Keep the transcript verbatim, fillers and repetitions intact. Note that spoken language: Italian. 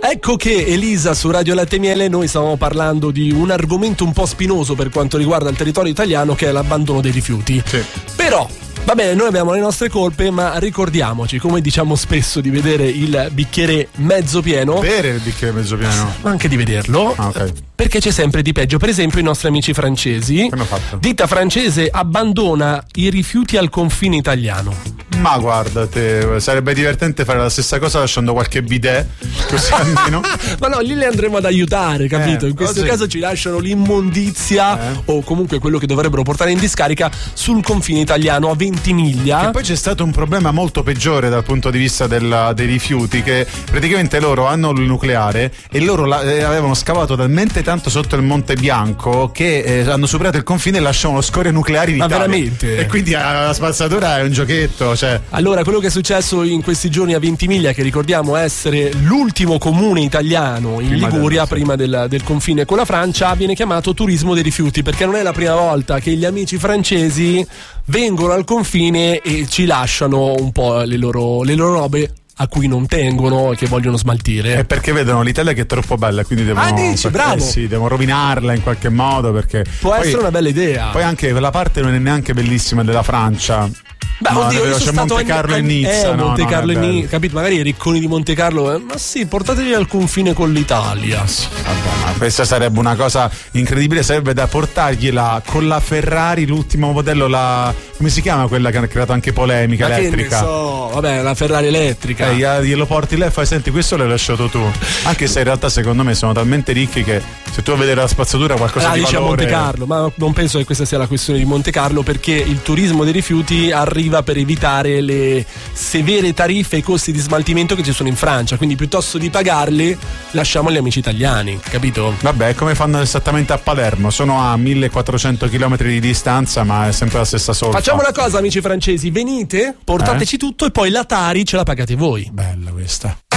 Ecco che Elisa su Radio Latte e Miele noi stavamo parlando di un argomento un po' spinoso per quanto riguarda il territorio italiano, che è l'abbandono dei rifiuti. Sì. Però va bene, noi abbiamo le nostre colpe, ma ricordiamoci, come diciamo spesso, di vedere il bicchiere mezzo pieno. Bere il bicchiere mezzo pieno. Ma anche di vederlo. Ah, ok. Perché c'è sempre di peggio. Per esempio i nostri amici francesi. Che hanno fatto? Ditta francese abbandona i rifiuti al confine italiano. Ma guarda te, sarebbe divertente fare la stessa cosa lasciando qualche bidet, così almeno. Ma no, lì le andremo ad aiutare, capito? Eh, in questo così. caso ci lasciano l'immondizia Eh. o comunque quello che dovrebbero portare in discarica sul confine italiano a Ventimiglia. E poi c'è stato un problema molto peggiore dal punto di vista del- dei rifiuti, che praticamente loro hanno il nucleare e loro la- eh, avevano scavato talmente tanto sotto il Monte Bianco che eh, hanno superato il confine e lasciavano scorie nucleari in Ma Italia. veramente? E quindi ah, la spazzatura è un giochetto, cioè. Allora, quello che è successo in questi giorni a Ventimiglia, che ricordiamo essere l'ultimo comune italiano in Prima Liguria, del- sì. prima del, del confine con la Francia, viene chiamato turismo dei rifiuti, perché non è la prima volta che gli amici francesi vengono al confine e ci lasciano un po' le loro, le loro robe a cui non tengono e che vogliono smaltire. È perché vedono l'Italia che è troppo bella, quindi devono. Ah, dici, perché- bravo. eh sì, devono rovinarla in qualche modo, perché. Può poi- essere una bella idea. Poi anche quella parte non è neanche bellissima della Francia. Beh, No, oddio, davvero, io sono c'è stato Monte Carlo e anni- Nizza, eh, no, Monte no, Carlo è e bello. Nizza, capito? Magari i ricconi di Monte Carlo, eh, ma sì, portateli al confine con l'Italia. Vabbè, ma questa sarebbe una cosa incredibile, sarebbe da portargliela con la Ferrari, l'ultimo modello, la come si chiama quella che ha creato anche polemica, Ma che ne elettrica. so, vabbè, la Ferrari elettrica. Eh, gliela- glielo porti lei e fai, senti, questo l'hai lasciato tu. Anche se in realtà secondo me sono talmente ricchi che se tu vuoi vedere la spazzatura qualcosa Ah, di dice a valore. Monte Carlo, ma non penso che questa sia la questione di Monte Carlo, perché il turismo dei rifiuti arriva per evitare le severe tariffe e i costi di smaltimento che ci sono in Francia, quindi piuttosto di pagarli lasciamo agli amici italiani, capito? Vabbè, è come fanno esattamente a Palermo, sono a millequattrocento chilometri di distanza, ma è sempre la stessa solfa. Facciamo una cosa, amici francesi, venite, portateci Eh? tutto e poi la Tari ce la pagate voi. Bella questa.